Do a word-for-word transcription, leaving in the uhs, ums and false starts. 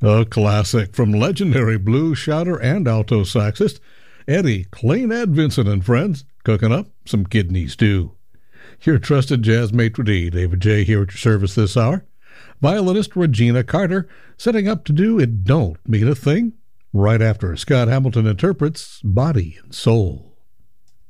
A classic from legendary blues shouter and alto saxist Eddie Clean Ed Vincent and friends cooking up some kidney stew. Your trusted jazz maitre d', David J. here at your service this hour. Violinist Regina Carter setting up to do It Don't Mean a Thing right after Scott Hamilton interprets Body and Soul.